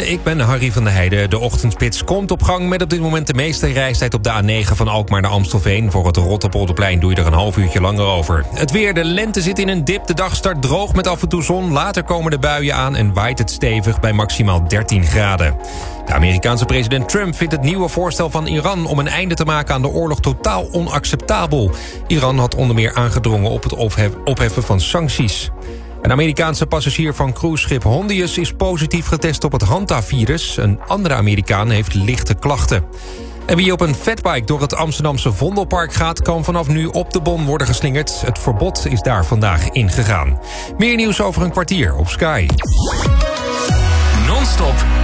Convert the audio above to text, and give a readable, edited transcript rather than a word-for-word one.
ik ben Harry van der Heijden. De ochtendspits komt op gang met op dit moment de meeste reistijd op de A9 van Alkmaar naar Amstelveen. Voor het Rotterpolderplein doe je er een half uurtje langer over. Het weer, de lente zit in een dip. De dag start droog met af en toe zon. Later komen de buien aan en waait het stevig bij maximaal 13 graden. De Amerikaanse president Trump vindt het nieuwe voorstel van Iran om een einde te maken aan de oorlog totaal onacceptabel. Iran had onder meer aangedrongen op het opheffen van sancties. Een Amerikaanse passagier van cruiseschip Hondius is positief getest op het Hanta-virus. Een andere Amerikaan heeft lichte klachten. En wie op een fatbike door het Amsterdamse Vondelpark gaat, kan vanaf nu op de bon worden geslingerd. Het verbod is daar vandaag ingegaan. Meer nieuws over een kwartier op Sky. Non-stop